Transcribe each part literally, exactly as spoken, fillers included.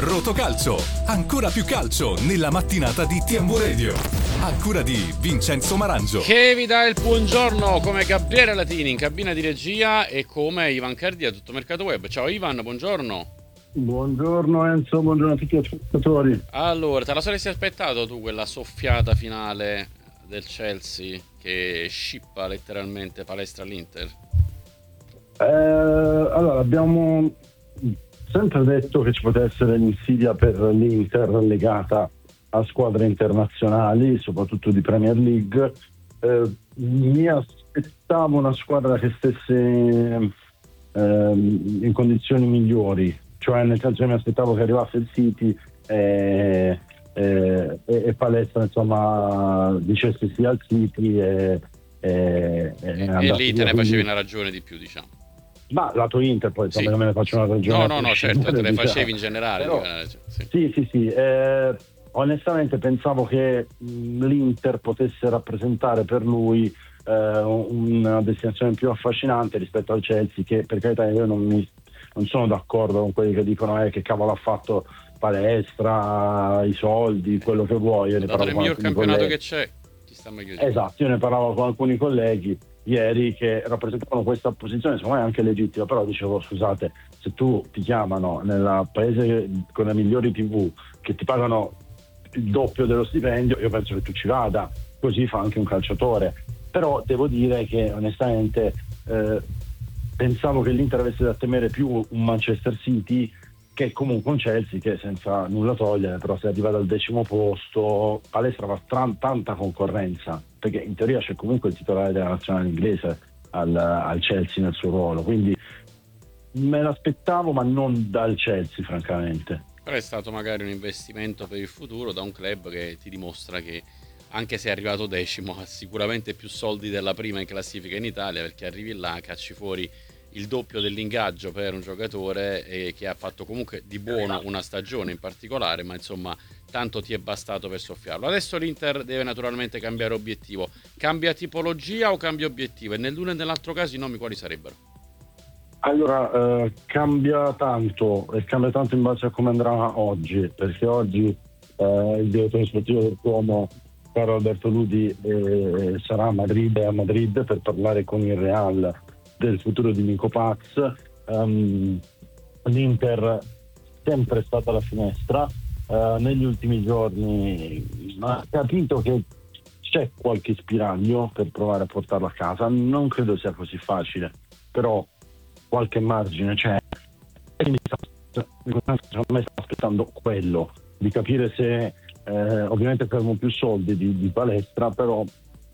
Rotocalcio, ancora più calcio nella mattinata di T M V Radio. A cura di Vincenzo Marangio. Che vi dà il buongiorno come Gabriele Latini in cabina di regia e come Ivan Cardia a Tutto Mercato Web. Ciao Ivan, buongiorno. Buongiorno Enzo, buongiorno a tutti gli ascoltatori. Allora, te la saresti aspettato tu quella soffiata finale del Chelsea che scippa letteralmente palestra all'Inter? Eh, allora, abbiamo sempre detto che ci poteva essere l'insidia per l'Inter legata a squadre internazionali, soprattutto di Premier League. Eh, mi aspettavo una squadra che stesse eh, in condizioni migliori, cioè nel senso che mi aspettavo che arrivasse il City e, e, e Palestra insomma dicesse sì al City e, e, e, e lì te ne facevi una ragione di più, diciamo. Ma lato Inter poi insomma, sì. non me ne faccio una ragione. No, no, no, certo, te ne facevi in generale. Però, sì, sì, sì, sì. Eh, onestamente pensavo che mh, l'Inter potesse rappresentare per lui eh, una destinazione più affascinante rispetto al Chelsea, che per carità io non, mi, non sono d'accordo con quelli che dicono eh, che cavolo ha fatto Palestra, i soldi, quello che vuoi. Io ne dato il miglior campionato colleghi. Che c'è, ci sta meglio. Esatto, io ne parlavo con alcuni colleghi ieri che rappresentavano questa posizione, secondo me è anche legittima, però dicevo scusate, se tu ti chiamano nel paese con le migliori tivù che ti pagano il doppio dello stipendio, io penso che tu ci vada, così fa anche un calciatore. Però devo dire che onestamente eh, pensavo che l'Inter avesse da temere più un Manchester City che comunque un Chelsea che senza nulla togliere, però se arriva dal decimo posto, Palestra fa tran- tanta concorrenza, perché in teoria c'è comunque il titolare della nazionale inglese al, al Chelsea nel suo ruolo, quindi me l'aspettavo ma non dal Chelsea francamente. Però è stato magari un investimento per il futuro da un club che ti dimostra che anche se è arrivato decimo ha sicuramente più soldi della prima in classifica in Italia, perché arrivi là, cacci fuori il doppio dell'ingaggio per un giocatore e che ha fatto comunque di buono una stagione in particolare, ma insomma tanto ti è bastato per soffiarlo. Adesso l'Inter deve naturalmente cambiare obiettivo. Cambia tipologia o cambia obiettivo? E nell'uno e nell'altro caso i nomi quali sarebbero? Allora, eh, cambia tanto e cambia tanto in base a come andrà oggi, perché oggi eh, il direttore sportivo del Como, Carlo Alberto Ludi, eh, sarà a Madrid, a Madrid per parlare con il Real del futuro di Nico Paz. Um, L'Inter sempre è stata alla finestra, uh, negli ultimi giorni ha capito che c'è qualche spiraglio per provare a portarlo a casa, non credo sia così facile, però qualche margine c'è, quindi secondo me sta aspettando quello, di capire se eh, ovviamente servono più soldi di, di Palestra, però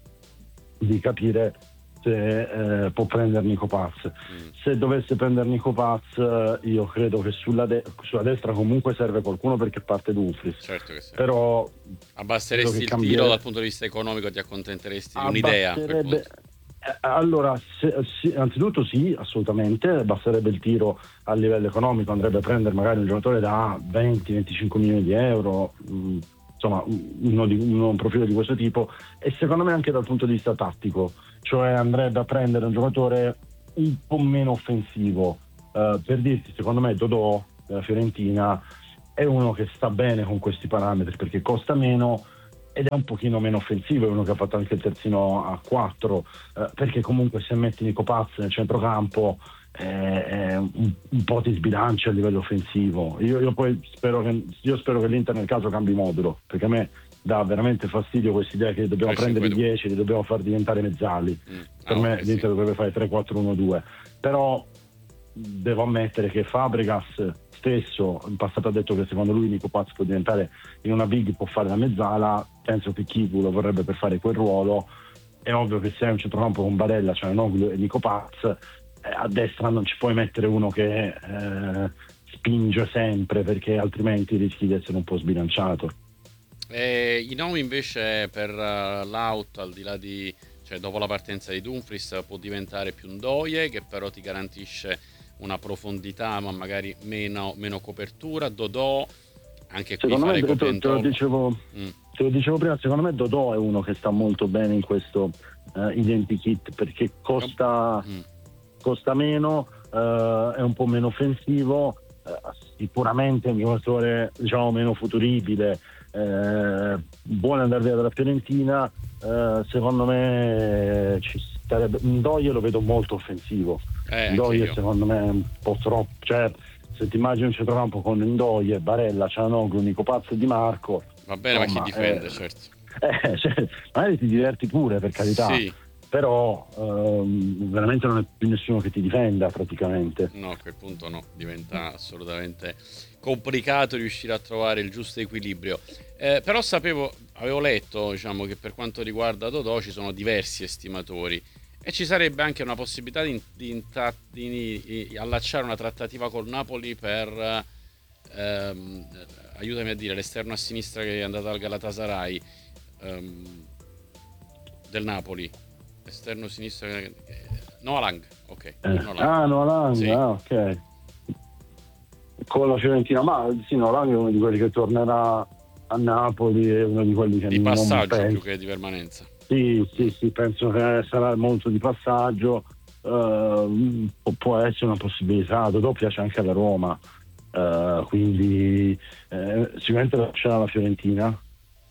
di capire se eh, può prendere Nico Paz. Mm. Se dovesse prendere Nico Paz, io credo che sulla, de- sulla destra comunque serve qualcuno perché parte Dumfries. Certo che sì. Però abbasseresti il cambie... tiro dal punto di vista economico, ti accontenteresti di un'idea? Eh, allora, se, sì, anzitutto sì, assolutamente, abbasserebbe il tiro a livello economico, andrebbe a prendere magari un giocatore da venti venticinque milioni di euro, mh, insomma uno di, uno, un profilo di questo tipo, e secondo me anche dal punto di vista tattico, cioè andrebbe a prendere un giocatore un po' meno offensivo. Uh, per dirti, secondo me Dodò della Fiorentina è uno che sta bene con questi parametri perché costa meno ed è un pochino meno offensivo, è uno che ha fatto anche il terzino a quattro, uh, perché comunque se metti Nico Paz nel centrocampo eh, eh, un, un po' ti sbilancia a livello offensivo. Io, io poi spero che io spero che l'Inter nel caso cambi modulo, perché a me dà veramente fastidio questa idea che dobbiamo prendere i dieci, li dobbiamo far diventare mezzali. Mm. Per ah, me okay, l'Inter sì. dovrebbe fare tre quattro uno due, però devo ammettere che Fabregas stesso in passato ha detto che secondo lui Nico Paz può diventare in una big, può fare la mezzala. Penso che Kivu lo vorrebbe per fare quel ruolo. È ovvio che se hai un centrocampo con Barella, cioè Noglu e Nico Paz, eh, a destra non ci puoi mettere uno che eh, spinge sempre, perché altrimenti rischi di essere un po' sbilanciato. E i nomi invece per uh, l'out, al di là di, cioè dopo la partenza di Dumfries, può diventare più Ndoye, che però ti garantisce una profondità ma magari meno, meno copertura. Dodò, anche qui secondo fare me, te, te, lo dicevo, mm. te lo dicevo prima, secondo me Dodò è uno che sta molto bene in questo uh, identikit, perché costa, mm. costa meno, uh, è un po' meno offensivo, eh, sicuramente un giocatore diciamo meno futuribile, eh, vuole andare via dalla Fiorentina, eh, secondo me ci starebbe. Ndoye lo vedo molto offensivo, eh, Ndoye secondo me è un po' troppo, cioè se ti immagini un centrocampo con Ndoye, Barella, Cianoglu, Nico Pazzo e Di Marco, va bene, insomma, ma chi difende, eh, certo, eh, cioè, magari ti diverti pure, per carità, sì, però ehm, veramente non è più nessuno che ti difenda praticamente. No, a quel punto no, diventa assolutamente complicato riuscire a trovare il giusto equilibrio. Eh, però sapevo, avevo letto, diciamo, che per quanto riguarda Dodò ci sono diversi estimatori e ci sarebbe anche una possibilità di, di, di, di allacciare una trattativa col Napoli per ehm, aiutami a dire, l'esterno a sinistra che è andato al Galatasaray, ehm, del Napoli, esterno sinistro, eh, Noah Lang, ok. Eh. Noah Lang. Ah, Noah Lang, sì. ah, ok. Con la Fiorentina, ma sì, Noah Lang è uno di quelli che tornerà a Napoli, è uno di quelli che di non passaggio penso. più che di permanenza. Sì, sì, sì, penso che sarà molto di passaggio, uh, può essere una possibilità. Dodò piace anche alla Roma, uh, quindi eh, sicuramente lascerà la Fiorentina.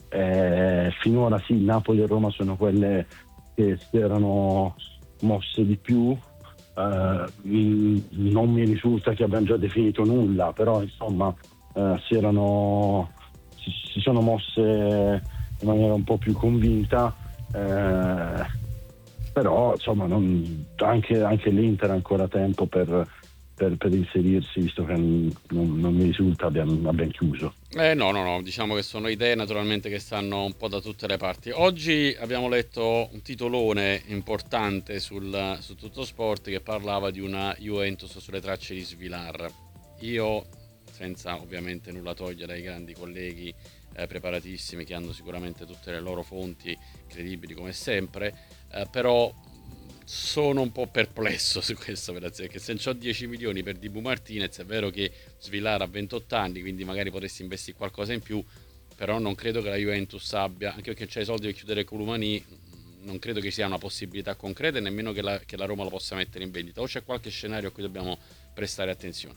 Eh, finora sì, Napoli e Roma sono quelle che si erano mosse di più. Uh, non mi risulta che abbiano già definito nulla, però insomma uh, si erano si, si sono mosse in maniera un po' più convinta, uh, però insomma non, anche, anche l'Inter ha ancora tempo per, per, per inserirsi, visto che non, non mi risulta abbiamo, abbiamo chiuso. Eh no, no, no, diciamo che sono idee naturalmente che stanno un po' da tutte le parti. Oggi abbiamo letto un titolone importante sul, su Tutto Sport che parlava di una Juventus sulle tracce di Svilar. Io, senza ovviamente nulla togliere ai grandi colleghi eh, preparatissimi che hanno sicuramente tutte le loro fonti credibili come sempre, eh, però sono un po' perplesso su questo, perché se ho dieci milioni per Dibu Martinez, è vero che Svilar ha ventotto anni, quindi magari potresti investire qualcosa in più, però non credo che la Juventus abbia, anche perché c'è i soldi per chiudere Koulibaly, non credo che sia una possibilità concreta e nemmeno che la, che la Roma lo possa mettere in vendita. O c'è qualche scenario a cui dobbiamo prestare attenzione?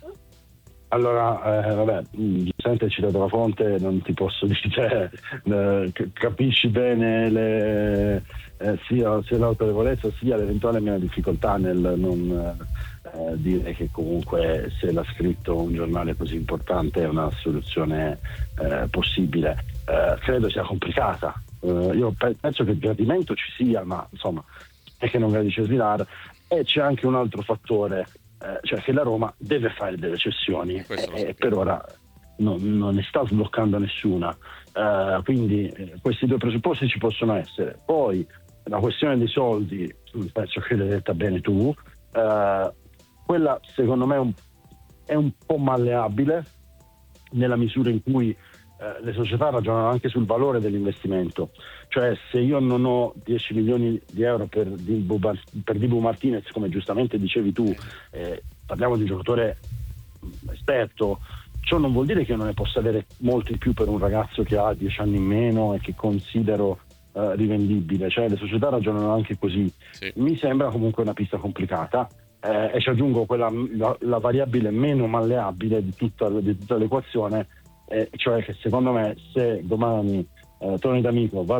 Allora, eh, vabbè, giustamente hai citato la fonte, non ti posso dire, eh, capisci bene le, eh, sia, sia l'autorevolezza sia l'eventuale mia difficoltà nel non eh, dire che comunque se l'ha scritto un giornale così importante è una soluzione eh, possibile. Eh, credo sia complicata. Eh, io pe- penso che il gradimento ci sia, ma insomma è che non gradisce Svilar, e c'è anche un altro fattore. Eh, cioè che la Roma deve fare delle cessioni e eh, per ora non, non ne sta sbloccando nessuna, eh, quindi eh, questi due presupposti ci possono essere. Poi la questione dei soldi, penso che l'hai detta bene tu, eh, quella secondo me è un, è un po' malleabile nella misura in cui eh, le società ragionano anche sul valore dell'investimento. Cioè se io non ho dieci milioni di euro per Dibu, per Dibu Martinez, come giustamente dicevi tu, eh, parliamo di un giocatore esperto, ciò non vuol dire che io non ne possa avere molti più per un ragazzo che ha dieci anni in meno e che considero eh, rivendibile. Cioè le società ragionano anche così. Sì. Mi sembra comunque una pista complicata, eh, e ci aggiungo quella, la, la variabile meno malleabile di tutta, di tutta l'equazione, eh, cioè che secondo me se domani eh, Tony D'Amico va